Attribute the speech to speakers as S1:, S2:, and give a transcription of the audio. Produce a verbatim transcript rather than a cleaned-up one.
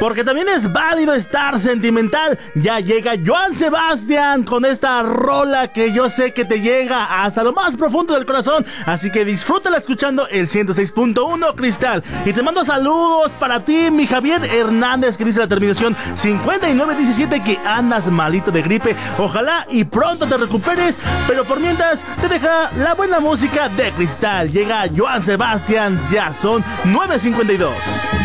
S1: Porque también es válido estar sentimental. Ya llega Joan Sebastián con esta rola que yo sé que te llega hasta lo más profundo del corazón. Así que disfrútala escuchando el ciento seis punto uno Cristal. Y te mando saludos para ti, mi Javier Hernández, que dice la terminación cincuenta y nueve diecisiete que andas malito de gripe. Ojalá y pronto te recuperes. Pero por mientras te deja la buena música de Cristal. Llega Joan Sebastián. Ya son nueve cincuenta y dos.